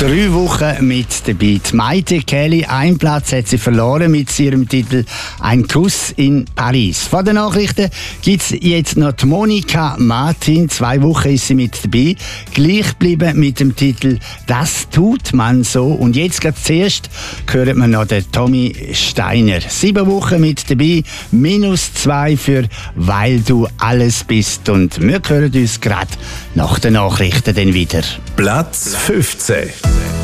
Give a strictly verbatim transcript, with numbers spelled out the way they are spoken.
Drei Wochen mit dabei. Die Maite Kelly, einen Platz hat sie verloren mit ihrem Titel «Ein Kuss in Paris». Vor den Nachrichten gibt es jetzt noch die Monika Martin. Zwei Wochen ist sie mit dabei. Gleich geblieben mit dem Titel «Das tut man so». Und jetzt gerade zuerst hören wir noch den Tommy Steiner. Sieben Wochen mit dabei, minus zwei für «Weil du alles bist». Und wir hören uns gerade nach den Nachrichten dann wieder. Platz fünfzehn.